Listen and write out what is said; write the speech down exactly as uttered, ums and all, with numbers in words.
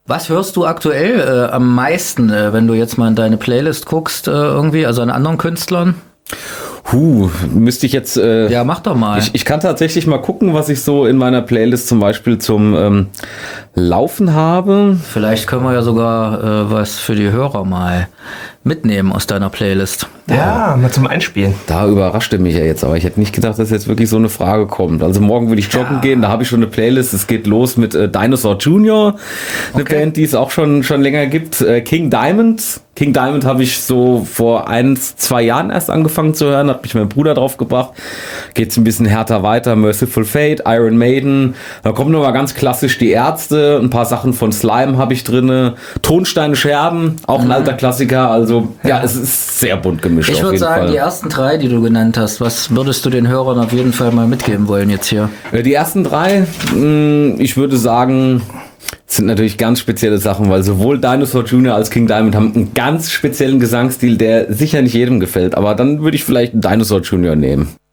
Was hörst du aktuell äh, am meisten, äh, wenn du jetzt mal in deine Playlist guckst, äh, irgendwie, also an anderen Künstlern? Huh, müsste ich jetzt... Äh, ja, mach doch mal. Ich, ich kann tatsächlich mal gucken, was ich so in meiner Playlist zum Beispiel zum ähm, Laufen habe. Vielleicht können wir ja sogar äh, was für die Hörer mal mitnehmen aus deiner Playlist. Ja, mal zum Einspielen. Da überraschte mich ja jetzt, aber ich hätte nicht gedacht, dass jetzt wirklich so eine Frage kommt. Also morgen will ich joggen ja. gehen, da habe ich schon eine Playlist. Es geht los mit äh, Dinosaur Junior, eine okay. Band, die es auch schon, schon länger gibt. Äh, King Diamond. King Diamond habe ich so vor ein, zwei Jahren erst angefangen zu hören, hat mich mein Bruder drauf gebracht. Geht's ein bisschen härter weiter. Merciful Fate, Iron Maiden. Da kommen nochmal ganz klassisch die Ärzte. Ein paar Sachen von Slime habe ich drinne. Tonsteine Scherben, auch ein mhm. alter Klassiker. Also ja, ja, es ist sehr bunt gemischt. Ich würde sagen, Fall. Die ersten drei, die du genannt hast, was würdest du den Hörern auf jeden Fall mal mitgeben wollen jetzt hier? Die ersten drei, ich würde sagen, sind natürlich ganz spezielle Sachen, weil sowohl Dinosaur Junior als King Diamond haben einen ganz speziellen Gesangsstil, der sicher nicht jedem gefällt. Aber dann würde ich vielleicht Dinosaur Junior nehmen.